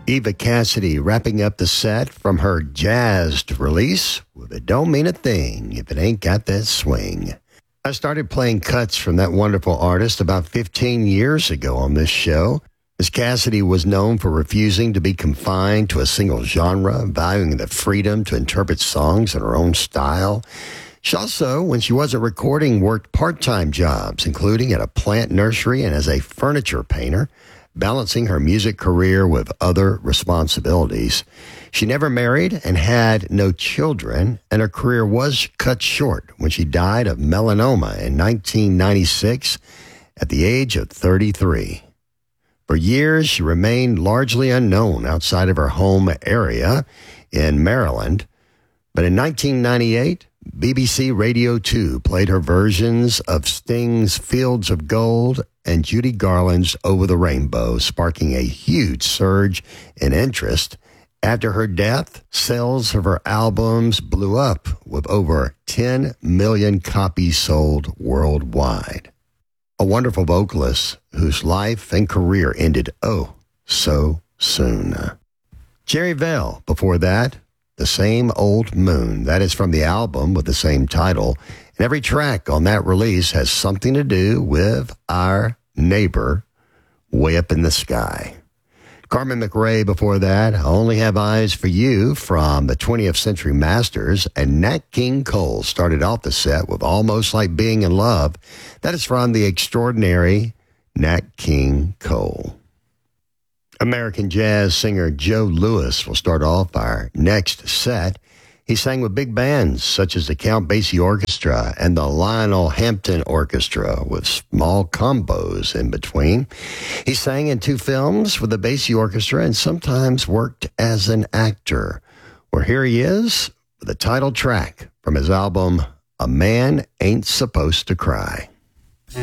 Eva Cassidy wrapping up the set from her jazzed release with It Don't Mean a Thing If It Ain't Got That Swing. I started playing cuts from that wonderful artist about 15 years ago on this show. Miss Cassidy was known for refusing to be confined to a single genre, valuing the freedom to interpret songs in her own style. She also, when she wasn't recording, worked part-time jobs, including at a plant nursery and as a furniture painter, balancing her music career with other responsibilities. She never married and had no children, and her career was cut short when she died of melanoma in 1996 at the age of 33. For years, she remained largely unknown outside of her home area in Maryland. But in 1998, BBC Radio 2 played her versions of Sting's Fields of Gold and Judy Garland's Over the Rainbow, sparking a huge surge in interest. After her death, sales of her albums blew up with over 10 million copies sold worldwide. A wonderful vocalist whose life and career ended so soon. Jerry Vale, before that, The Same Old Moon. That is from the album with the same title. And every track on that release has something to do with our neighbor way up in the sky. Carmen McRae before that, I Only Have Eyes for You from the 20th Century Masters, and Nat King Cole started off the set with Almost Like Being in Love. That is from the extraordinary Nat King Cole. American jazz singer Joe Louis will start off our next set. He sang with big bands such as the Count Basie Orchestra and the Lionel Hampton Orchestra with small combos in between. He sang in 2 films with the Basie Orchestra and sometimes worked as an actor. Well, here he is with the title track from his album, A Man Ain't Supposed to Cry.